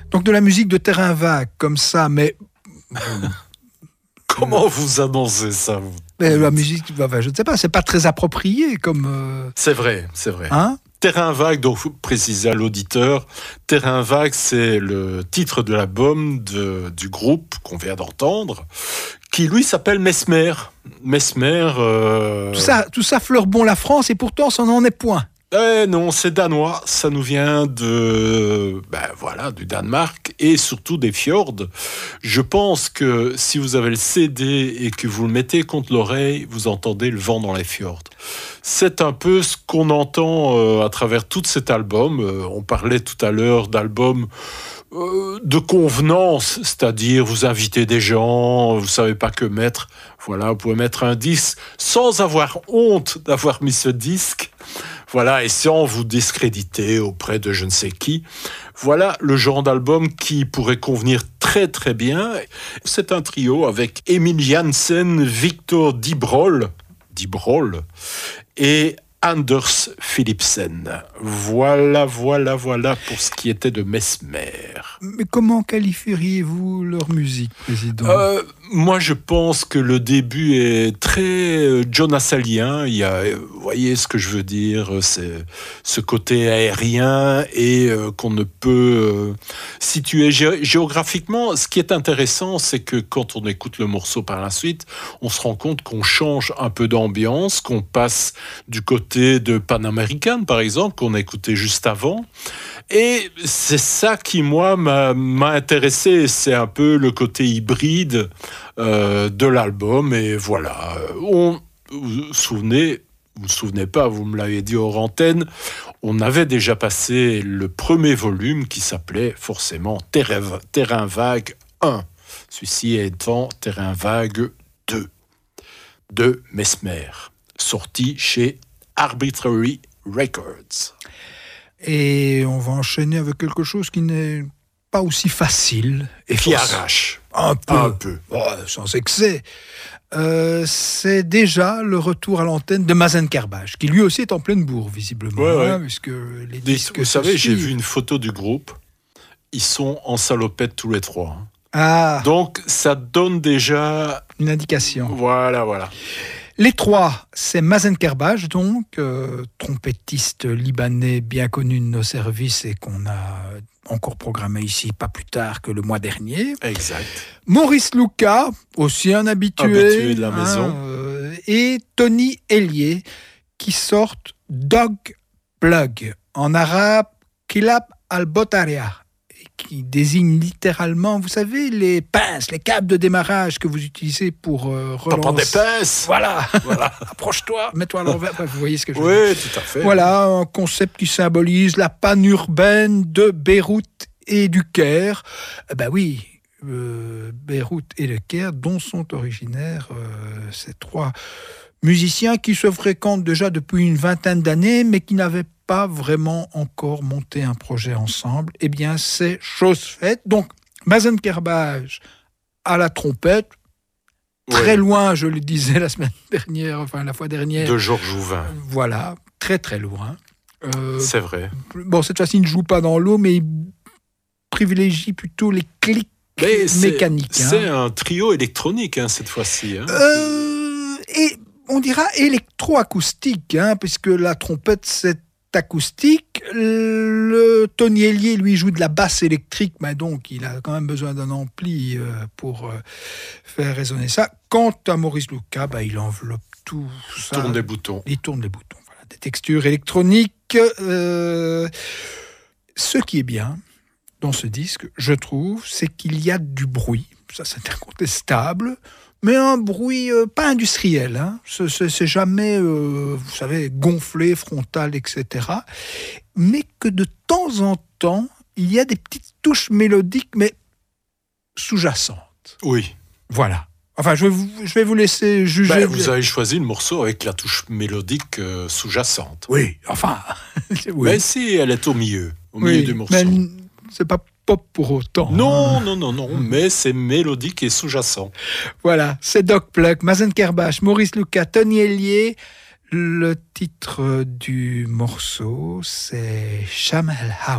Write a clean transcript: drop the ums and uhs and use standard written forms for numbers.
Donc de la musique de terrain vague, comme ça, mais... Comment vous annoncez ça, vous ? Mais la musique, je ne sais pas, c'est pas très approprié comme... C'est vrai, c'est vrai. Hein ? Terrain vague, donc faut préciser à l'auditeur, Terrain vague, c'est le titre de l'album du groupe qu'on vient d'entendre, qui lui s'appelle Mesmer. Mesmer. Tout ça fleure bon la France et pourtant ça n'en est point. Non, c'est danois. Ça nous vient du Danemark et surtout des fjords. Je pense que si vous avez le CD et que vous le mettez contre l'oreille, vous entendez le vent dans les fjords. C'est un peu ce qu'on entend à travers tout cet album. On parlait tout à l'heure d'album de convenance, c'est-à-dire vous invitez des gens, vous savez pas que mettre. Voilà, vous pouvez mettre un disque sans avoir honte d'avoir mis ce disque. Voilà, et sans vous discréditer auprès de je ne sais qui. Voilà le genre d'album qui pourrait convenir très très bien. C'est un trio avec Emil Janssen, Victor Dibrol et Anders Philipsen. Voilà pour ce qui était de Mesmer. Mais comment qualifieriez-vous leur musique, président ? Moi, je pense que le début est très jonassalien. Il y a, vous voyez ce que je veux dire, c'est ce côté aérien et qu'on ne peut situer géographiquement. Ce qui est intéressant, c'est que quand on écoute le morceau par la suite, on se rend compte qu'on change un peu d'ambiance, qu'on passe du côté de Pan American, par exemple, qu'on a écouté juste avant. Et c'est ça qui, moi, m'a intéressé. C'est un peu le côté hybride de l'album. Et voilà. Vous vous souvenez pas, vous me l'avez dit hors antenne, on avait déjà passé le premier volume qui s'appelait forcément Terrain Vague 1. Celui-ci étant Terrain Vague 2 de Mesmer, sorti chez Arbitrary Records. Et on va enchaîner avec quelque chose qui n'est pas aussi facile. Et qui arrache. Un peu. Oh, sans excès. C'est déjà le retour à l'antenne de Mazen Kerbaj, qui lui aussi est en pleine bourre, visiblement. Ouais. Puisque les disques vous savez, j'ai vu une photo du groupe. Ils sont en salopette tous les trois. Ah. Donc, ça donne déjà... une indication. Voilà. Les trois, c'est Mazen Kerbaj, donc, trompettiste libanais bien connu de nos services et qu'on a encore programmé ici pas plus tard que le mois dernier. Exact. Maurice Lucas, aussi un habitué de la maison. Et Tony Hellier, qui sortent Dog Plug, en arabe Kilab al-Botaria, qui désigne littéralement, vous savez, les pinces, les câbles de démarrage que vous utilisez pour relancer. T'en prends des pinces. Voilà. Approche-toi, mets-toi à l'envers. Vous voyez ce que je veux dire. Oui, tout à fait. Voilà, un concept qui symbolise la panne urbaine de Beyrouth et du Caire. Beyrouth et le Caire, dont sont originaires ces trois musiciens qui se fréquentent déjà depuis une vingtaine d'années, mais qui n'avaient pas vraiment encore monté un projet ensemble. Eh bien, c'est chose faite. Donc, Mazen Kerbaj à la trompette, très loin, je le disais la fois dernière. De Georges Jouvin. Voilà, très très loin. C'est vrai. Bon, cette fois-ci, il ne joue pas dans l'eau, mais il privilégie plutôt les clics mécaniques. C'est un trio électronique, cette fois-ci. Et on dira électroacoustique, puisque la trompette, c'est acoustique. Le Tony Hellier, lui, joue de la basse électrique, mais donc il a quand même besoin d'un ampli pour faire résonner ça. Quant à Maurice Lucas, il enveloppe tout ça. Il tourne les boutons. Voilà, des textures électroniques. Ce qui est bien dans ce disque, je trouve, c'est qu'il y a du bruit. Ça, c'est incontestable. Mais un bruit pas industriel. C'est jamais, vous savez, gonflé, frontal, etc. Mais que de temps en temps, il y a des petites touches mélodiques, mais sous-jacentes. Oui. Voilà. Enfin, je vais vous laisser juger. Vous avez choisi le morceau avec la touche mélodique sous-jacente. Oui, enfin... oui. Mais si, elle est au milieu du morceau. Mais c'est pas pop pour autant. Non, mais c'est mélodique et sous-jacent. Voilà, c'est Dog Plug, Mazen Kerbaj, Maurice Lucas, Tony Hellier. Le titre du morceau, c'est Sham El Hawa.